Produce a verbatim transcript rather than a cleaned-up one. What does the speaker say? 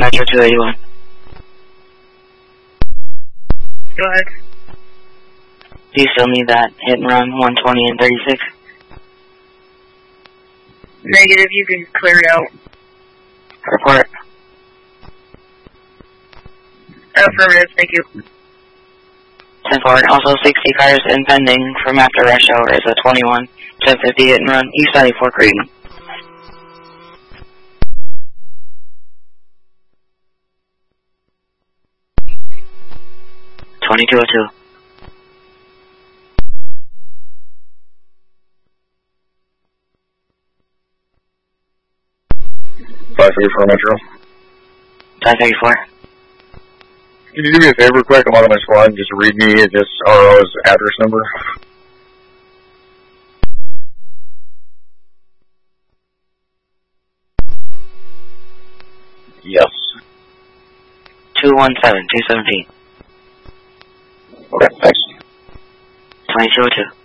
Metro two eighty-one. Go ahead. Do you still need that hit and run one twenty and thirty-six? Negative, you can clear it out. Report. Affirmative, thank you. ten four. Also sixty cars in pending from after rush hour is a twenty-one. ten fifty hit and run. East ninety-four Creighton. twenty-two oh two. five thirty-four Metro. five thirty-four. Can you do me a favor quick? I'm out of my squad. Just read me this R O's address number. Yes. two one seven, two seventeen. Okay, thanks. twenty-two oh two.